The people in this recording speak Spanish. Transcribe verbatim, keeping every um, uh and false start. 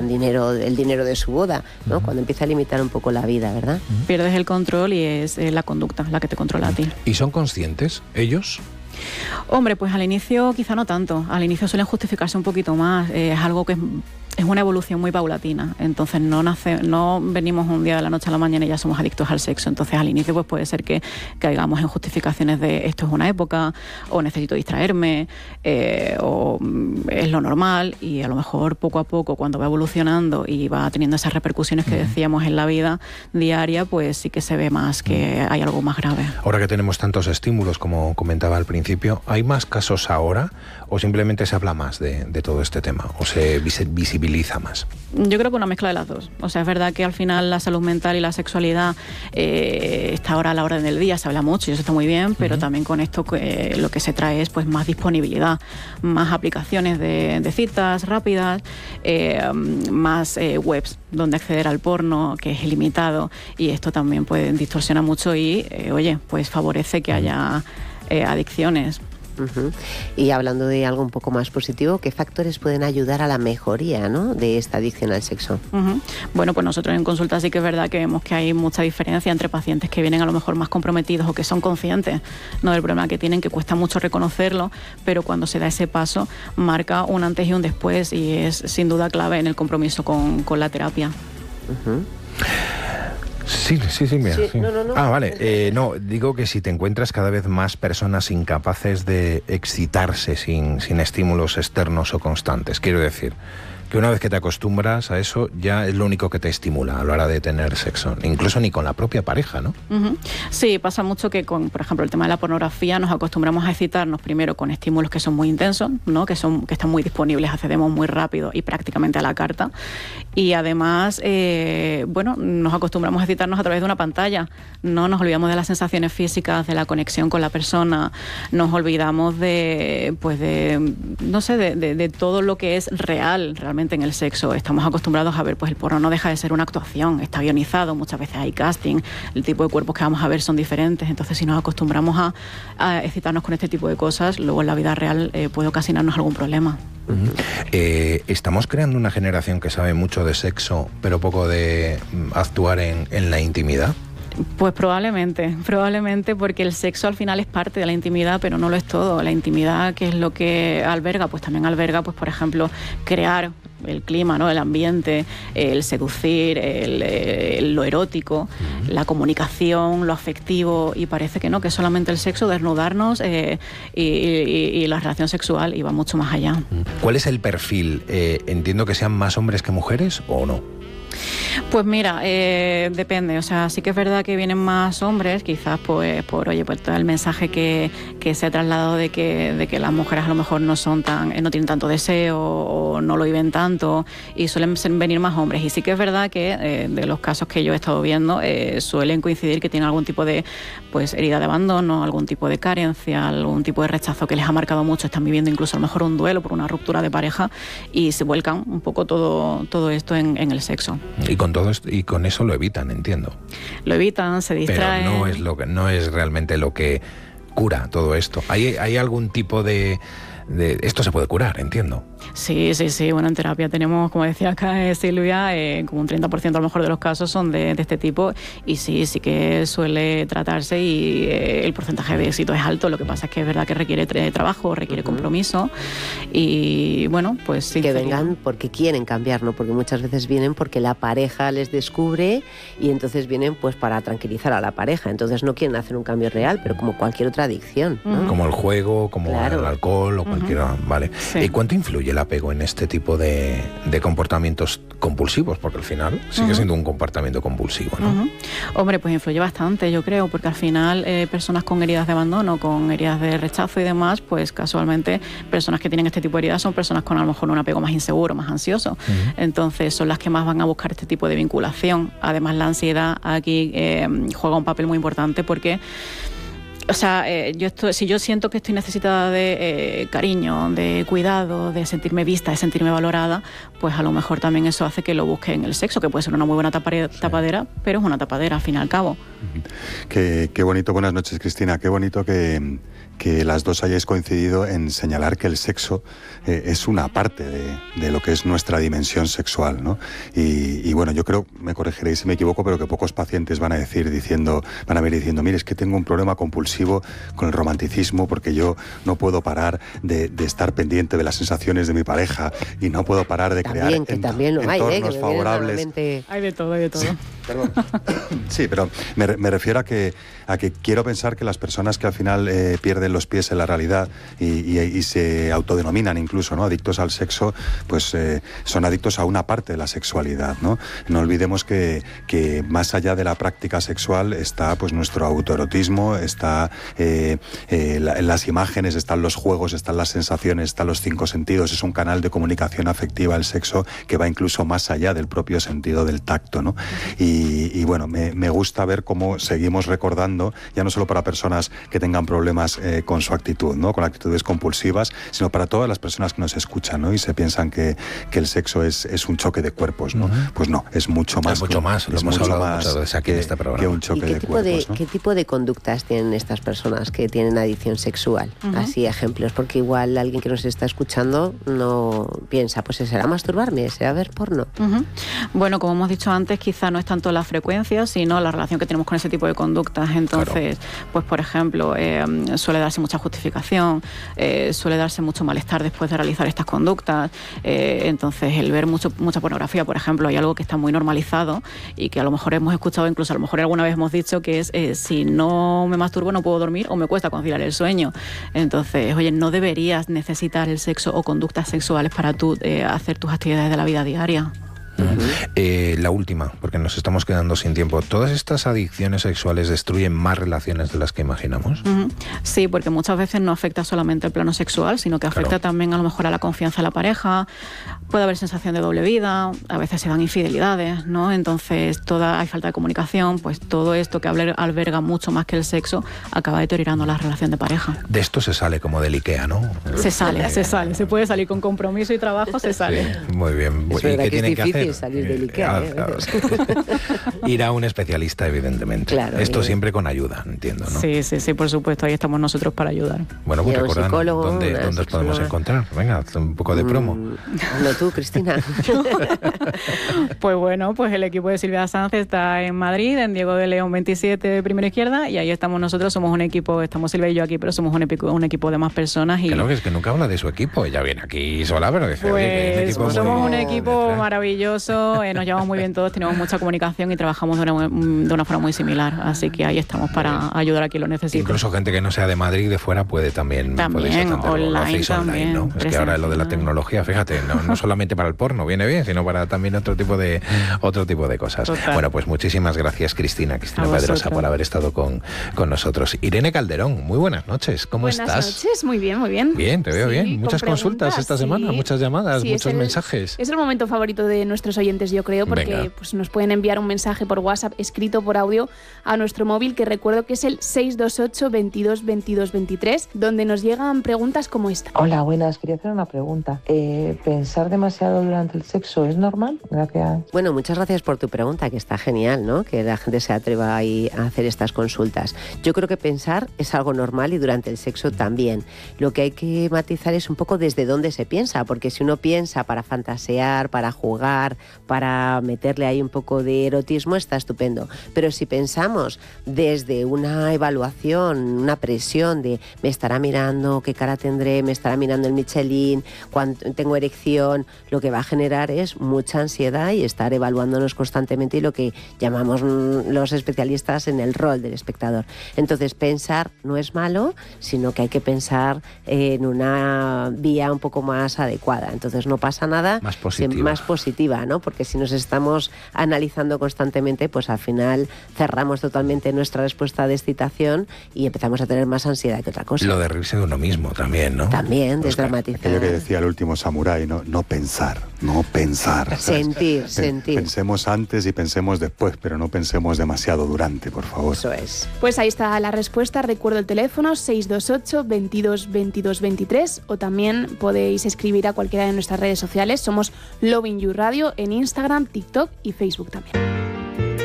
dinero, el dinero de su boda, ¿no? Uh-huh. Cuando empieza a limitar un poco la vida, ¿verdad? Uh-huh. Pierdes el control y es eh, la conducta la que te controla uh-huh. a ti. ¿Y son conscientes ellos? Hombre, pues al inicio quizá no tanto. Al inicio suelen justificarse un poquito más. Eh, es algo que es, es una evolución muy paulatina. Entonces no nace, no venimos un día de la noche a la mañana y ya somos adictos al sexo. Entonces al inicio pues puede ser que caigamos en justificaciones de esto es una época, o necesito distraerme, eh, o es lo normal. Y a lo mejor poco a poco, cuando va evolucionando y va teniendo esas repercusiones que decíamos en la vida diaria, pues sí que se ve más que hay algo más grave. Ahora que tenemos tantos estímulos, como comentaba al principio, ¿hay más casos ahora o simplemente se habla más de, de todo este tema o se visibiliza más? Yo creo que una mezcla de las dos. O sea, es verdad que al final la salud mental y la sexualidad eh, está ahora a la orden del día, se habla mucho y eso está muy bien, pero uh-huh. también con esto eh, lo que se trae es pues más disponibilidad, más aplicaciones de, de citas rápidas, eh, más eh, webs donde acceder al porno, que es ilimitado, y esto también pues distorsiona mucho y, eh, oye, pues favorece que haya Eh, adicciones. Uh-huh. Y hablando de algo un poco más positivo, ¿qué factores pueden ayudar a la mejoría, ¿no?, de esta adicción al sexo? Uh-huh. Bueno, pues nosotros en consulta sí que es verdad que vemos que hay mucha diferencia entre pacientes que vienen a lo mejor más comprometidos o que son conscientes, ¿no?, del problema que tienen, que cuesta mucho reconocerlo, pero cuando se da ese paso marca un antes y un después y es sin duda clave en el compromiso con, con la terapia. Uh-huh. Sí, sí, sí, mira. Sí, sí. No, no, no. Ah, vale. Eh, no, digo que si te encuentras cada vez más personas incapaces de excitarse sin, sin estímulos externos o constantes, quiero decir, que una vez que te acostumbras a eso, ya es lo único que te estimula a la hora de tener sexo, incluso ni con la propia pareja, ¿no? Uh-huh. Sí, pasa mucho que con, por ejemplo, el tema de la pornografía, nos acostumbramos a excitarnos primero con estímulos que son muy intensos, ¿no?, que son que están muy disponibles, accedemos muy rápido y prácticamente a la carta, y además, eh, bueno, nos acostumbramos a excitarnos a través de una pantalla, no nos olvidamos de las sensaciones físicas, de la conexión con la persona, nos olvidamos de, pues de, no sé, de, de, de todo lo que es real, realmente en el sexo. Estamos acostumbrados a ver, pues el porno no deja de ser una actuación, está guionizado, muchas veces hay casting, el tipo de cuerpos que vamos a ver son diferentes, entonces si nos acostumbramos a, a excitarnos con este tipo de cosas, luego en la vida real eh, puede ocasionarnos algún problema. Uh-huh. Eh, estamos creando una generación que sabe mucho de sexo, pero poco de actuar en, en la intimidad. Pues probablemente, probablemente porque el sexo al final es parte de la intimidad, pero no lo es todo. La intimidad, ¿qué es lo que alberga? Pues también alberga, pues por ejemplo, crear el clima, ¿no?, el ambiente, el seducir, el, el, lo erótico, uh-huh. la comunicación, lo afectivo, y parece que no, que es solamente el sexo, desnudarnos eh, y, y, y la relación sexual, y va mucho más allá. ¿Cuál es el perfil? Eh, entiendo que sean más hombres que mujeres, ¿o no? Pues mira, eh, depende, o sea, sí que es verdad que vienen más hombres, quizás pues por, oye, pues todo el mensaje que, que se ha trasladado de que, de que las mujeres a lo mejor no son tan, no tienen tanto deseo o no lo viven tanto, y suelen venir más hombres. Y sí que es verdad que eh, de los casos que yo he estado viendo eh, suelen coincidir que tienen algún tipo de pues herida de abandono, algún tipo de carencia, algún tipo de rechazo que les ha marcado mucho, están viviendo incluso a lo mejor un duelo por una ruptura de pareja y se vuelcan un poco todo, todo esto en, en el sexo. Y con todo esto, y con eso lo evitan, entiendo. Lo evitan, se distraen. Pero no es lo que no es realmente lo que cura todo esto. ¿Hay, hay algún tipo de, de esto se puede curar, entiendo? Sí, sí, sí. Bueno, en terapia tenemos, como decía acá eh, Silvia, eh, como un treinta por ciento a lo mejor de los casos son de, de este tipo, y sí, sí que suele tratarse y eh, el porcentaje de éxito es alto. Lo que pasa es que es verdad que requiere tra- trabajo, requiere uh-huh. compromiso, y bueno, pues sí. Que vengan porque quieren cambiar, ¿no? Porque muchas veces vienen porque la pareja les descubre y entonces vienen pues para tranquilizar a la pareja. Entonces no quieren hacer un cambio real, pero como cualquier otra adicción, ¿no? Uh-huh. Como el juego, como claro. el alcohol o cualquier... Uh-huh. Vale. Sí. ¿Y cuánto influye el apego en este tipo de, de comportamientos compulsivos? Porque al final sigue uh-huh. siendo un comportamiento compulsivo, ¿no? Uh-huh. Hombre, pues influye bastante, yo creo, porque al final eh, personas con heridas de abandono, con heridas de rechazo y demás, pues casualmente personas que tienen este tipo de heridas son personas con a lo mejor un apego más inseguro, más ansioso. Uh-huh. Entonces son las que más van a buscar este tipo de vinculación. Además, la ansiedad aquí eh, juega un papel muy importante porque O sea, eh, yo estoy, si yo siento que estoy necesitada de eh, cariño, de cuidado, de sentirme vista, de sentirme valorada, pues a lo mejor también eso hace que lo busque en el sexo, que puede ser una muy buena tapare- sí. tapadera, pero es una tapadera al fin y al cabo. Qué, qué bonito, buenas noches, Cristina, qué bonito que, que las dos hayáis coincidido en señalar que el sexo eh, es una parte de, de lo que es nuestra dimensión sexual, ¿no? Y, y bueno, yo creo, me corregiréis si me equivoco, pero que pocos pacientes van a decir diciendo, van a venir diciendo, mire, es que tengo un problema compulsivo con el romanticismo porque yo no puedo parar de, de estar pendiente de las sensaciones de mi pareja y no puedo parar de también, crear que en, también lo hay, entornos ¿eh? Que favorables. Mente... Hay de todo, hay de todo. Sí, perdón. Sí, pero me, me refiero a que, a que quiero pensar que las personas que al final eh, pierden los pies en la realidad y, y, y se autodenominan incluso, ¿no?, adictos al sexo, pues eh, son adictos a una parte de la sexualidad, ¿no? No olvidemos que, que más allá de la práctica sexual está pues nuestro autoerotismo, está eh, eh, la, las imágenes, están los juegos, están las sensaciones, están los cinco sentidos. Es un canal de comunicación afectiva el sexo que va incluso más allá del propio sentido del tacto, ¿no? Y, y bueno, me, me gusta ver cómo seguimos recordando, ya no solo para personas que tengan problemas eh, con su actitud, ¿no?, con actitudes compulsivas, sino para todas las personas que nos escuchan, ¿no?, y se piensan que, que el sexo es, es un choque de cuerpos, ¿no? Uh-huh. Pues no, es mucho más. Es mucho más, lo hemos hablado muchas veces aquí que, en este programa. Que un choque ¿Y qué de tipo cuerpos, de, ¿no? ¿Qué tipo de conductas tienen estas personas que tienen adicción sexual? Uh-huh. Así ejemplos, porque igual alguien que nos está escuchando no piensa, pues será masturbarme, será ver porno. Uh-huh. Bueno, como hemos dicho antes, quizá no es tanto la frecuencia, sino la relación que tenemos con ese tipo de conductas. Entonces, claro. pues por ejemplo, eh, suele darse mucha justificación, eh, suele darse mucho malestar después de realizar estas conductas. Eh, entonces, el ver mucho, mucha pornografía, por ejemplo, hay algo que está muy normalizado y que a lo mejor hemos escuchado, incluso a lo mejor alguna vez hemos dicho que es eh, si no me masturbo no puedo dormir o me cuesta conciliar el sueño. Entonces, oye, no deberías necesitar el sexo o conductas sexuales para tú eh, hacer tus actividades de la vida diaria. Uh-huh. Eh, la última, porque nos estamos quedando sin tiempo. ¿Todas estas adicciones sexuales destruyen más relaciones de las que imaginamos? Uh-huh. Sí, porque muchas veces no afecta solamente el plano sexual, sino que afecta claro. también a lo mejor a la confianza de la pareja. Puede haber sensación de doble vida, a veces se dan infidelidades, ¿no? Entonces, toda, hay falta de comunicación, pues todo esto que alberga mucho más que el sexo acaba deteriorando la relación de pareja. De esto se sale como del IKEA, ¿no? Se sale, se sale. Se puede salir con compromiso y trabajo, se sale. Sí, muy bien. Es ¿Y qué que tienen que hacer? Salir del IKEA, ah, ¿eh? claro. Ir a un especialista, evidentemente. Claro, Esto eh. siempre con ayuda, entiendo, ¿no? Sí, sí, sí, por supuesto. Ahí estamos nosotros para ayudar. Bueno, pues recordad dónde, una dónde os podemos encontrar. Venga, un poco de promo. Mm, no tú, Cristina. Pues bueno, pues el equipo de Silvia Sanz está en Madrid, en Diego de León veintisiete, primera izquierda, y ahí estamos nosotros. Somos un equipo, estamos Silvia y yo aquí, pero somos un equipo, un equipo de más personas. Y claro, que es que nunca habla de su equipo. Ella viene aquí sola, pero dice, pues, oye, que es un equipo somos muy... un equipo maravilloso, eh, nos llevamos muy bien todos, tenemos mucha comunicación y trabajamos de una, de una forma muy similar. Así que ahí estamos para ayudar a quien lo necesite. Incluso gente que no sea de Madrid, de fuera, puede también... También, online, lo hacéis también. Online, ¿no? Es que ahora lo de la tecnología, fíjate, no, no solamente para el porno viene bien, sino para también otro tipo de otro tipo de cosas. Total. Bueno, pues muchísimas gracias, Cristina, Cristina Pedrosa, por haber estado con, con nosotros. Irene Calderón, muy buenas noches, ¿cómo buenas estás? Buenas noches, muy bien, muy bien. Bien, te veo sí, bien. Muchas consultas esta sí. semana, muchas llamadas, sí, muchos es el, mensajes. Es el momento favorito de nuestros oyentes, yo creo, porque pues, nos pueden enviar un mensaje por WhatsApp, escrito por audio, a nuestro móvil, que recuerdo que es el seis dos ocho, veintidós, veintidós, veintitrés, donde nos llegan preguntas como esta. Hola, buenas, quería hacer una pregunta. Eh, ¿Pensar demasiado durante el sexo es normal? Gracias. Bueno, muchas gracias por tu pregunta, que está genial, ¿no? Que la gente se atreva ahí a hacer estas consultas. Yo creo que pensar es algo normal y durante el sexo también. Lo que hay que matizar es un poco desde dónde se piensa, porque si uno piensa para fantasear, para jugar, para meterle ahí un poco de erotismo, está estupendo. Pero si pensamos desde una evaluación, una presión de me estará mirando, qué cara tendré, me estará mirando el Michelin, cuando tengo erección, lo que va a generar es mucha ansiedad y estar evaluándonos constantemente y lo que llamamos los especialistas en el rol del espectador. Entonces, pensar no es malo, sino que hay que pensar en una vía un poco más adecuada. Entonces, no pasa nada. Más positiva. Más positiva, ¿no? Porque si nos estamos analizando constantemente, pues al final cerramos totalmente nuestra respuesta de excitación y empezamos a tener más ansiedad que otra cosa. Lo de reírse de uno mismo también, ¿no? También, pues desdramatizar. Aquello que decía el último samurái, ¿no? No pensar. no pensar. Sentir, sentir. Pensemos antes y pensemos después, pero no pensemos demasiado durante, por favor. Eso es. Pues ahí está la respuesta. Recuerdo el teléfono seis dos ocho, veintidós, veintidós, veintitrés, o también podéis escribir a cualquiera de nuestras redes sociales. Somos Loving You Radio en Instagram, TikTok y Facebook también.